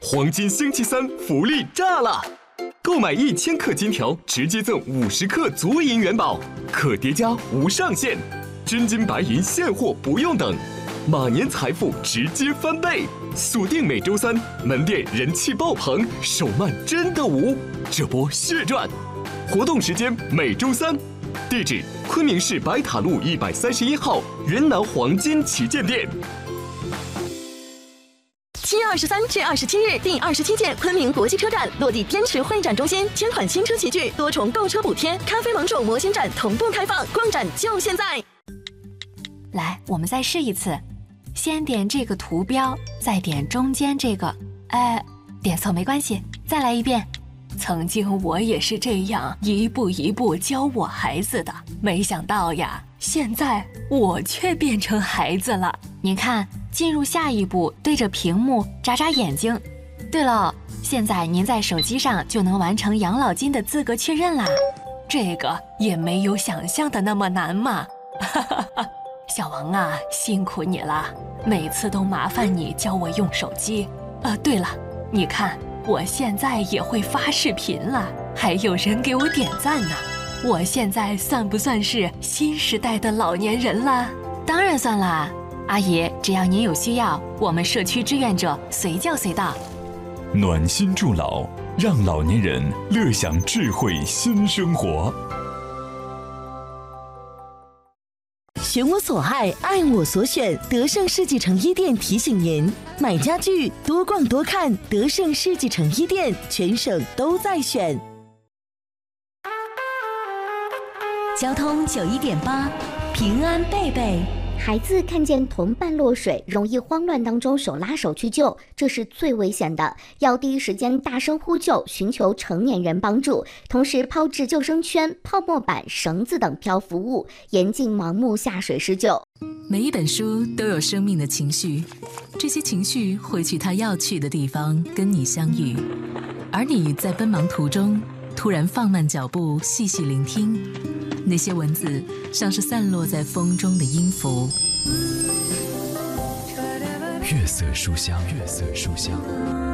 黄金星期三福利炸了！购买1000克金条，直接赠50克足银元宝，可叠加无上限，真金白银现货不用等，马年财富直接翻倍！锁定每周三，门店人气爆棚，手慢真的无，这波血赚！活动时间每周三，地址昆明市白塔路131号云南黄金旗舰店。 7月23至27日，第27届昆明国际车展落地滇池会展中心，1000款新车齐聚，多重购车补贴，咖啡盟主模型展同步开放，逛展就现在！ 来，我们再试一次，先点这个图标，再点中间这个，点错没关系，再来一遍。曾经我也是这样一步一步教我孩子的，没想到呀，现在我却变成孩子了。您看，进入下一步，对着屏幕眨眨眼睛。对了，现在您在手机上就能完成养老金的资格确认啦。这个也没有想象的那么难嘛。小王啊，辛苦你了，每次都麻烦你教我用手机。对了，你看我现在也会发视频了，还有人给我点赞呢。我现在算不算是新时代的老年人了？当然算啦，阿姨，只要您有需要，我们社区志愿者随叫随到。 暖心助老，让老年人乐享智慧新生活。 选我所爱，爱我所选。德胜世纪城一店提醒您：买家具多逛多看，德胜世纪城一店，全省都在选。 交通91.8，平安贝贝。 孩子看见同伴落水，容易慌乱当中手拉手去救，这是最危险的。要第一时间大声呼救，寻求成年人帮助，同时抛掷救生圈、泡沫板、绳子等漂浮物，严禁盲目下水施救。 每一本书都有生命的情绪，这些情绪会去它要去的地方跟你相遇，而你在奔忙途中突然放慢脚步，细细聆听，那些文字像是散落在风中的音符。 月色书香，月色书香。